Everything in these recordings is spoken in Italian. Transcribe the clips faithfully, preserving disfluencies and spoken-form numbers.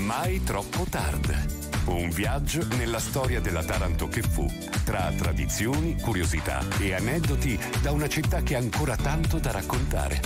mai troppo tardi. Un viaggio nella storia della Taranto che fu, tra tradizioni, curiosità e aneddoti da una città che ha ancora tanto da raccontare.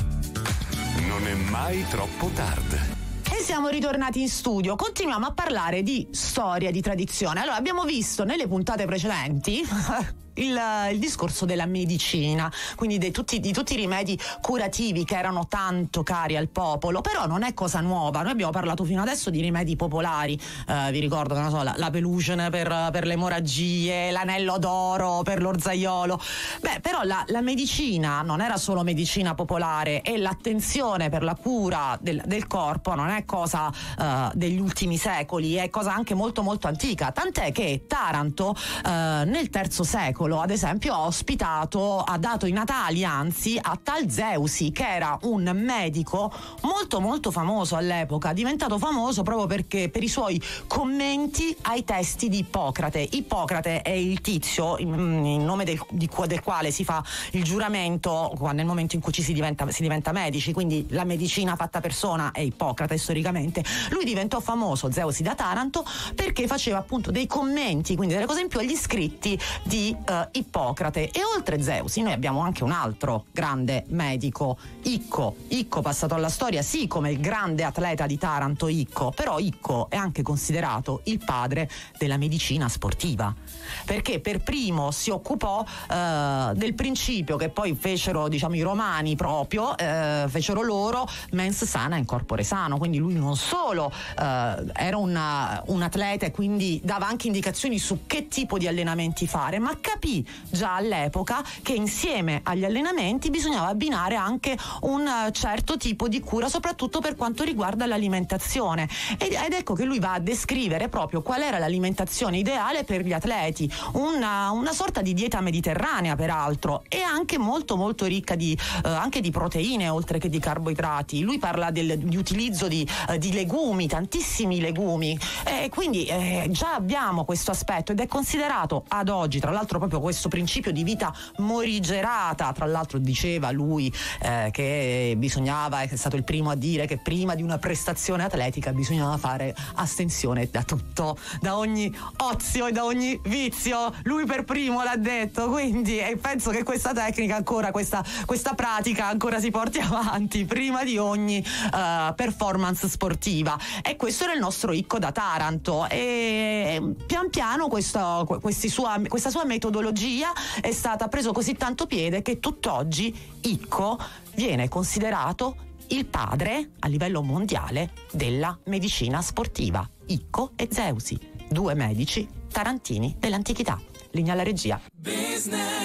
Non è mai troppo tardi. E siamo ritornati in studio, continuiamo a parlare di storia, di tradizione. Allora, abbiamo visto nelle puntate precedenti il, il discorso della medicina, quindi di tutti, di tutti i rimedi curativi che erano tanto cari al popolo, però non è cosa nuova. Noi abbiamo parlato fino adesso di rimedi popolari, eh, vi ricordo che non so, la, la pelucine per, per le emorragie, l'anello d'oro per l'orzaiolo. Beh, però la, la medicina non era solo medicina popolare, e l'attenzione per la cura del, del corpo non è cosa uh, degli ultimi secoli, è cosa anche molto molto antica, tant'è che Taranto uh, nel terzo secolo ad esempio ha ospitato, ha dato i natali anzi a tal Zeusi, che era un medico molto molto famoso all'epoca, diventato famoso proprio perché per i suoi commenti ai testi di Ippocrate. Ippocrate è il tizio in, in nome del, di, del quale si fa il giuramento nel momento in cui ci si diventa, si diventa medici, quindi la medicina fatta persona è Ippocrate storicamente. Lui diventò famoso, Zeusi da Taranto, perché faceva appunto dei commenti, quindi delle cose in più agli scritti di uh, Ippocrate. E oltre Zeusi noi abbiamo anche un altro grande medico, Icco. Icco passato alla storia sì come il grande atleta di Taranto, Icco, però Icco è anche considerato il padre della medicina sportiva, perché per primo si occupò uh, del principio che poi fecero, diciamo, i romani proprio, uh, fecero loro, mens sana in corpore sano. Quindi lui non solo uh, era una, un atleta e quindi dava anche indicazioni su che tipo di allenamenti fare, ma capì già all'epoca che insieme agli allenamenti bisognava abbinare anche un uh, certo tipo di cura, soprattutto per quanto riguarda l'alimentazione. Ed, ed ecco che lui va a descrivere proprio qual era l'alimentazione ideale per gli atleti, una, una sorta di dieta mediterranea peraltro, e anche molto molto ricca di, uh, anche di proteine oltre che di carboidrati. Lui parla del, di utilizzo di, uh, di legumi, tantissimi legumi, e quindi eh, già abbiamo questo aspetto, ed è considerato ad oggi, tra l'altro, proprio questo principio di vita morigerata. Tra l'altro diceva lui eh, che bisognava, è stato il primo a dire che prima di una prestazione atletica bisognava fare astensione da tutto, da ogni ozio e da ogni vizio. Lui per primo l'ha detto, quindi e penso che questa tecnica ancora, questa, questa pratica ancora si porti avanti prima di ogni uh, performance sportiva. E questo era il nostro Icco da Taranto, e pian piano questo, questi sua, questa sua metodologia è stata preso così tanto piede che tutt'oggi Icco viene considerato il padre a livello mondiale della medicina sportiva. Icco e Zeusi, due medici tarantini dell'antichità. Linea alla regia. Business.